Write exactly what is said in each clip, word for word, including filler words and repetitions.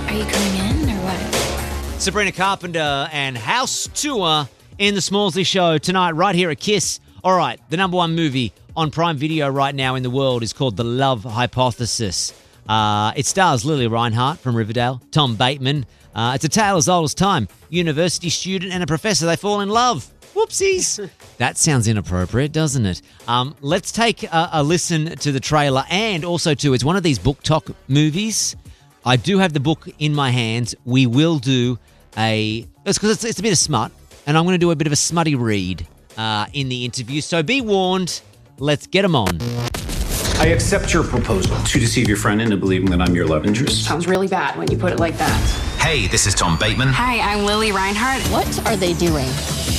Are you coming in or what? Sabrina Carpenter and House Tour in the Smallsy Show tonight right here at KISS. All right, the number one movie on Prime Video right now in the world is called The Love Hypothesis. Uh, it stars Lily Reinhart from Riverdale, Tom Bateman. Uh, it's a tale as old as time. University student and a professor, they fall in love. Whoopsies. That sounds inappropriate, doesn't it? Um, let's take a, a listen to the trailer, and also, too, it's one of these book talk movies. I do have the book in my hands. We will do a... It's because it's, it's a bit of smut, and I'm going to do a bit of a smutty read uh, in the interview. So be warned. Let's get them on. I accept your proposal to deceive your friend into believing that I'm your love interest. Sounds really bad when you put it like that. Hey, this is Tom Bateman. Hi, I'm Lily Reinhart. What are they doing?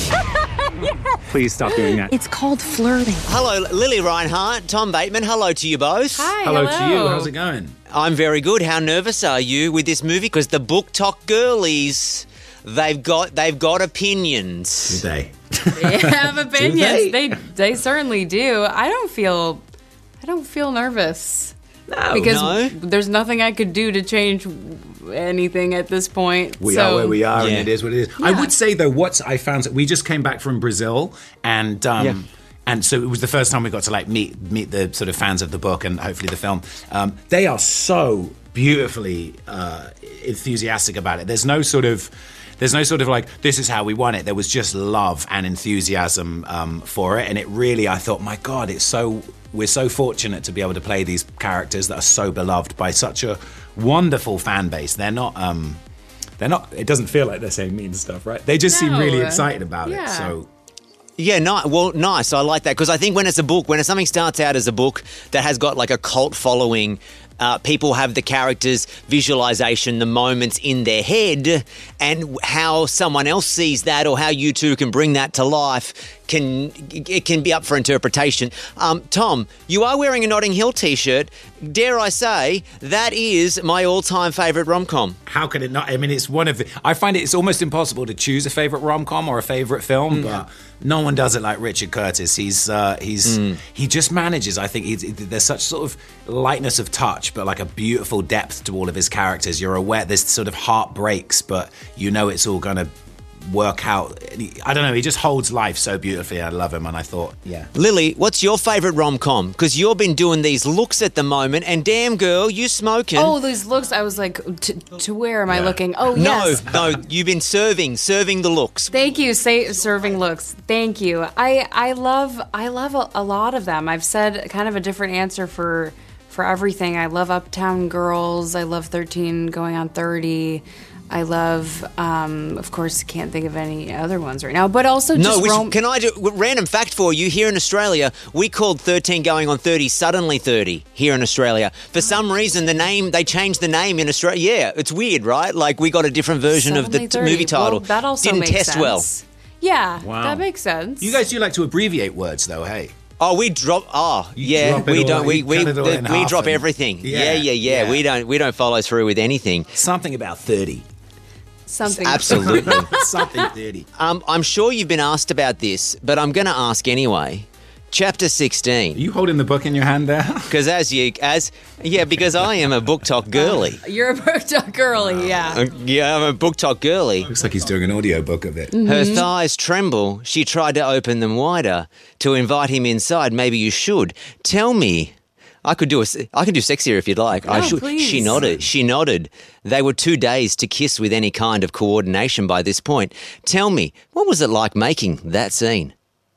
Please stop doing that. It's called flirting. Hello, Lily Reinhart, Tom Bateman. Hello to you both. Hi, Hello, hello. to you. How's it going? I'm very good. How nervous are you with this movie? Because the book talk girlies, they've got they've got opinions. Do they? They have opinions. they? they they certainly do. I don't feel I don't feel nervous. No. Because No? there's nothing I could do to change anything at this point. We so, are where we are, Yeah. and it is what it is. I would say, though, what I found, we just came back from Brazil, and um, Yeah. and so it was the first time we got to like meet meet the sort of fans of the book and hopefully the film. Um, they are so beautifully uh, enthusiastic about it. There's no sort of There's no sort of like, this is how we want it. There was just love and enthusiasm um, for it. And it really, I thought, my God, it's so, we're so fortunate to be able to play these characters that are so beloved by such a wonderful fan base. They're not, um, they're not, it doesn't feel like they're saying mean stuff, right? They just seem No. really excited about Yeah. it. So Yeah, ni- well, nice. I like that because I think when it's a book, when something starts out as a book that has got like a cult following, uh, people have the characters' visualization, the moments in their head, and how someone else sees that or how you two can bring that to life can it can be up for interpretation. Um, Tom, you are wearing a Notting Hill t-shirt. Dare I say, that is my all-time favourite rom-com. how could it not? I mean, it's one of the, I find it's almost impossible to choose a favorite rom-com or a favorite film, but no one does it like Richard Curtis. He's, uh, he's, he just manages. I think he's, there's such sort of lightness of touch, but like a beautiful depth to all of his characters. You're aware there's sort of heartbreaks, but you know it's all going to work out. I don't know. He just holds life so beautifully. I love him, and I thought, yeah. Lily, what's your favourite rom-com? Because you've been doing these looks at the moment, and damn girl, you smoking. Oh, these looks. I was like, to, to where am I Yeah. looking? Oh, no, yes. no, you've been serving, serving the looks. Thank you, say, serving looks. Thank you. I I love I love a, a lot of them. I've said kind of a different answer for for everything. I love Uptown Girls. I love thirteen Going on thirty. I love, um, of course, can't think of any other ones right now. But also just No, which, rom- can I do random fact for you? Here in Australia, we called thirteen Going on thirty Suddenly thirty here in Australia. For some reason, the name, they changed the name in Australia. Yeah, it's weird, right? Like, we got a different version of the Suddenly t- thirty. movie title. Well, that also Didn't makes test sense. well. Yeah, Wow. that makes sense. You guys do like to abbreviate words, though, hey? Oh, we drop. Oh, You yeah, drop it we all- don't. We you we cut it all the- in we half drop and- everything. Yeah, Yeah, yeah, yeah, yeah. We don't. We don't follow through with anything. Something about thirty. Something. Absolutely. Something thirty. um, I'm sure you've been asked about this, but I'm going to ask anyway. Chapter Are sixteen. you holding the book in your hand there? Because as you as yeah, because I am a book talk girly. You're a book talk girly, yeah. Uh, yeah, I'm a book talk girly. Looks like he's doing an audio book of it. Her thighs tremble. She tried to open them wider to invite him inside. Maybe you should tell me. I could do a. I can do sexier if you'd like. I No, should. please. She nodded. She nodded. They were two days to kiss with any kind of coordination by this point. Tell me, what was it like making that scene?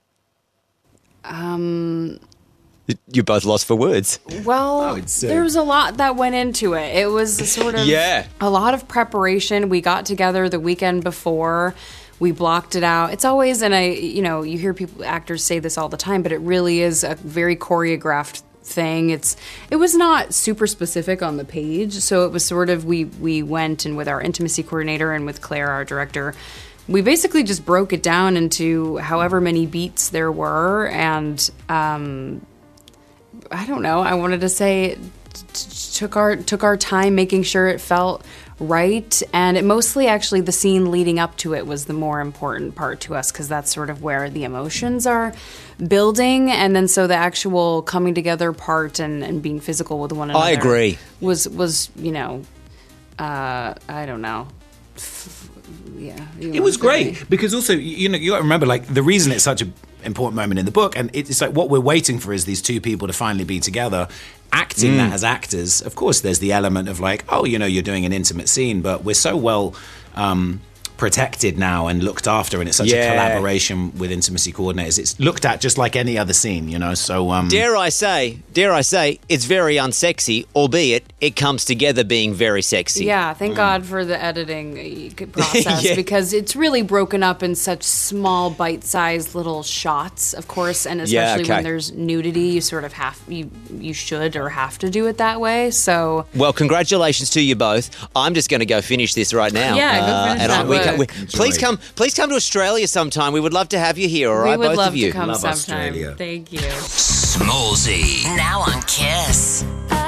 Um. You're both lost for words. Well, Oh, it's, uh, there was a lot that went into it. It was sort of Yeah. a lot of preparation. We got together the weekend before. We blocked it out. It's always, and I, you know, you hear people, actors say this all the time, but it really is a very choreographed thing. It's, it was not super specific on the page, so it was sort of we we went and with our intimacy coordinator and with Claire, our director. We basically just broke it down into however many beats there were, and um, I don't know. I wanted to say t- took our took our time making sure it felt right, and it mostly actually the scene leading up to it was the more important part to us because that's sort of where the emotions are building, and then so the actual coming together part and, and being physical with one another. I agree. Was was you know uh, I don't know. Yeah, it was great because also you know you got to remember like the reason it's such an important moment in the book, and it's like what we're waiting for is these two people to finally be together, acting mm. that as actors. Of course, there's the element of like, oh, you know, you're doing an intimate scene, but we're so well um, protected now and looked after, and it's such yeah. a collaboration with intimacy coordinators. It's looked at just like any other scene, you know. So um, dare I say, dare I say, it's very unsexy, albeit it comes together being very sexy. Yeah, thank mm. God for the editing process yeah. because it's really broken up in such small, bite-sized little shots, of course, and especially yeah, okay. when there's nudity, you sort of have you you should or have to do it that way. So, well, congratulations to you both. I'm just going to go finish this right now. Yeah, uh, go finish and that. I, we, we, please come, please come to Australia sometime. We would love to have you here. All right, we would both love of you. To come love sometime. Australia. Thank you. Smallsy. Now on Kiss.